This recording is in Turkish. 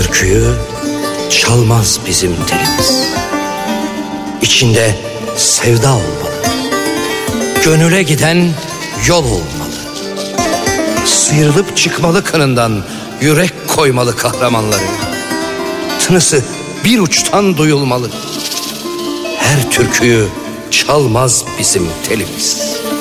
türküyü çalmaz bizim telimiz. İçinde sevda olmalı, gönüle giden yol olmalı. Sıyrılıp çıkmalı kanından, yürek koymalı kahramanları. Tınısı bir uçtan duyulmalı. Her türküyü çalmaz bizim telimiz.